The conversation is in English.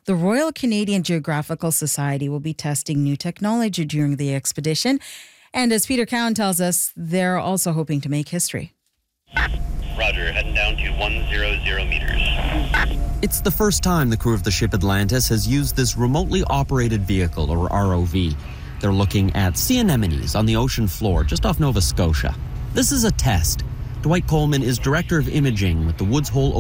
The Royal Canadian Geographical Society will be testing new technology during the expedition. And as Peter Cowan tells us, they're also hoping to make history. Roger, heading down to 100 meters. It's the first time the crew of the ship Atlantis has used this remotely operated vehicle, or ROV. They're looking at sea anemones on the ocean floor just off Nova Scotia. This is a test. Dwight Coleman is Director of Imaging with the Woods Hole